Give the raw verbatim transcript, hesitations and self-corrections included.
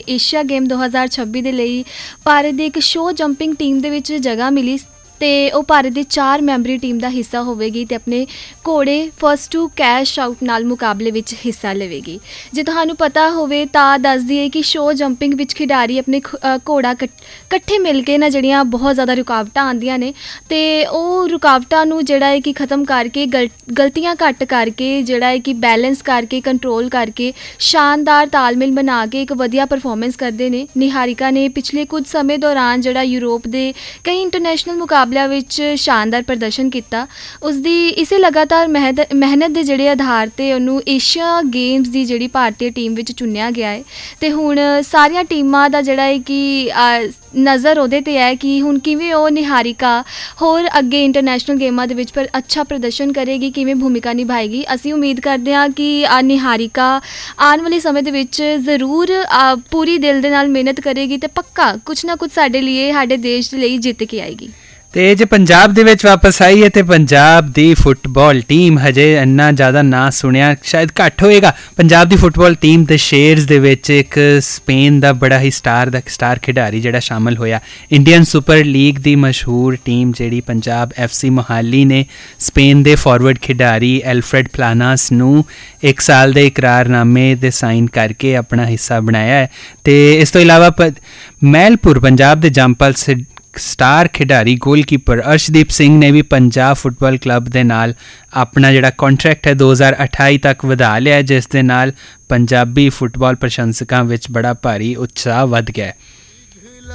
Asia game ਦੋ ਹਜ਼ਾਰ ਛੱਬੀ ਦੇ ਲਈ ਭਾਰਤ ਦੀ ਇੱਕ ਸ਼ੋ ਜੰਪਿੰਗ ਟੀਮ ਦੇ ਵਿੱਚ ਜਗ੍ਹਾ ਮਿਲੀ ਅਤੇ ਉਹ ਭਾਰਤ ਦੀ ਚਾਰ ਮੈਂਬਰੀ ਟੀਮ ਦਾ ਹਿੱਸਾ ਹੋਵੇਗੀ ਅਤੇ ਆਪਣੇ ਘੋੜੇ ਫਸਟ ਟੂ ਕੈਸ਼ ਆਊਟ ਨਾਲ ਮੁਕਾਬਲੇ ਵਿੱਚ ਹਿੱਸਾ ਲਵੇਗੀ। ਜੇ ਤੁਹਾਨੂੰ ਪਤਾ ਹੋਵੇ ਤਾਂ ਦੱਸ ਦਈਏ ਕਿ ਸ਼ੋ ਜੰਪਿੰਗ ਵਿੱਚ ਖਿਡਾਰੀ ਆਪਣੇ ਘੋੜਾ ਕ ਇਕੱਠੇ ਮਿਲ ਕੇ ਨਾ ਜਿਹੜੀਆਂ ਬਹੁਤ ਜ਼ਿਆਦਾ ਰੁਕਾਵਟਾਂ ਆਉਂਦੀਆਂ ਨੇ ਅਤੇ ਉਹ ਰੁਕਾਵਟਾਂ ਨੂੰ ਜਿਹੜਾ ਹੈ ਕਿ ਖ਼ਤਮ ਕਰਕੇ ਗਲ ਗਲਤੀਆਂ ਘੱਟ ਕਰਕੇ ਜਿਹੜਾ ਹੈ ਕਿ ਬੈਲੈਂਸ ਕਰਕੇ ਕੰਟਰੋਲ ਕਰਕੇ ਸ਼ਾਨਦਾਰ ਤਾਲਮੇਲ ਬਣਾ ਕੇ ਇੱਕ ਵਧੀਆ ਪਰਫੋਰਮੈਂਸ ਕਰਦੇ ਨੇ। ਨਿਹਾਰਿਕਾ ਨੇ ਪਿਛਲੇ ਕੁਝ ਸਮੇਂ ਦੌਰਾਨ ਜਿਹੜਾ ਯੂਰਪ ਦੇ ਕਈ ਇੰਟਰਨੈਸ਼ਨਲ ਮੁਕਾਬਲਿਆਂ ਵਿੱਚ ਸ਼ਾਨਦਾਰ ਪ੍ਰਦਰਸ਼ਨ ਕੀਤਾ। ਉਸਦੀ ਇਸੇ ਲਗਾਤਾਰ ਮਿਹਨਤ ਮਿਹਨਤ ਦੇ ਜਿਹੜੇ ਆਧਾਰ 'ਤੇ ਉਹਨੂੰ ਏਸ਼ੀਆ ਗੇਮਸ ਦੀ ਜਿਹੜੀ ਭਾਰਤੀ ਟੀਮ ਵਿੱਚ ਚੁਣਿਆ ਗਿਆ ਹੈ ਅਤੇ ਹੁਣ ਸਾਰੀਆਂ ਟੀਮਾਂ ਦਾ ਜਿਹੜਾ ਹੈ ਕਿ ਨਜ਼ਰ ਉਹਦੇ 'ਤੇ ਹੈ ਕਿ ਹੁਣ ਕਿਵੇਂ ਉਹ ਨਿਹਾਰਿਕਾ ਹੋਰ ਅੱਗੇ ਇੰਟਰਨੈਸ਼ਨਲ ਗੇਮਾਂ ਦੇ ਵਿੱਚ ਪਰ ਅੱਛਾ ਪ੍ਰਦਰਸ਼ਨ ਕਰੇਗੀ, ਕਿਵੇਂ ਭੂਮਿਕਾ ਨਿਭਾਏਗੀ। ਅਸੀਂ ਉਮੀਦ ਕਰਦੇ ਹਾਂ ਕਿ ਨਿਹਾਰਿਕਾ ਆਉਣ ਵਾਲੇ ਸਮੇਂ ਦੇ ਵਿੱਚ ਜ਼ਰੂਰ ਪੂਰੀ ਦਿਲ ਦੇ ਨਾਲ ਮਿਹਨਤ ਕਰੇਗੀ ਅਤੇ ਪੱਕਾ ਕੁਛ ਨਾ ਕੁਛ ਸਾਡੇ ਲਈ ਸਾਡੇ ਦੇਸ਼ ਦੇ ਲਈ ਜਿੱਤ ਕੇ ਆਏਗੀ। ਤੇ ਜੇ ਪੰਜਾਬ ਦੇ ਵਿੱਚ ਵਾਪਸ ਆਈ ਹੈ ਤੇ ਪੰਜਾਬ ਦੀ ਫੁੱਟਬਾਲ ਟੀਮ ਹਜੇ ਇੰਨਾ ਜ਼ਿਆਦਾ ਨਾਂ ਸੁਣਿਆ ਸ਼ਾਇਦ ਘੱਟ ਹੋਏਗਾ। ਪੰਜਾਬ ਦੀ ਫੁੱਟਬਾਲ ਟੀਮ ਦੇ ਸ਼ੇਅਰਸ ਦੇ ਵਿੱਚ ਇੱਕ ਸਪੇਨ ਦਾ ਬੜਾ ਹੀ ਸਟਾਰ ਦਾ ਸਟਾਰ ਖਿਡਾਰੀ ਜਿਹੜਾ ਸ਼ਾਮਲ ਹੋਇਆ। ਇੰਡੀਅਨ ਸੁਪਰ ਲੀਗ ਦੀ ਮਸ਼ਹੂਰ ਟੀਮ ਜਿਹੜੀ ਪੰਜਾਬ ਐਫ ਸੀ ਮੋਹਾਲੀ ਨੇ ਸਪੇਨ ਦੇ ਫਾਰਵਰਡ ਖਿਡਾਰੀ ਐਲਫਰੈਡ ਪਲਾਨਾਸ ਨੂੰ ਇੱਕ ਸਾਲ ਦੇ ਇਕਰਾਰਨਾਮੇ ਦੇ ਸਾਈਨ ਕਰਕੇ ਆਪਣਾ ਹਿੱਸਾ ਬਣਾਇਆ ਹੈ। ਅਤੇ ਇਸ ਤੋਂ ਇਲਾਵਾ ਪ ਮੈਲਪੁਰ ਪੰਜਾਬ ਦੇ ਜੰਪਲ ਸਟਾਰ ਖਿਡਾਰੀ ਗੋਲਕੀਪਰ ਅਰਸ਼ਦੀਪ ਸਿੰਘ ਨੇ ਵੀ ਪੰਜਾਬ ਫੁੱਟਬਾਲ ਕਲੱਬ ਦੇ ਨਾਲ ਆਪਣਾ ਜਿਹੜਾ ਕੰਟਰੈਕਟ ਹੈ ਦੋ ਹਜ਼ਾਰ ਅਠਾਈ ਤੱਕ ਵਧਾ ਲਿਆ, ਜਿਸ ਦੇ ਨਾਲ ਪੰਜਾਬੀ ਫੁੱਟਬਾਲ ਪ੍ਰਸ਼ੰਸਕਾਂ ਵਿੱਚ ਬੜਾ ਭਾਰੀ ਉਤਸ਼ਾਹ ਵੱਧ ਗਿਆ ਹੈ।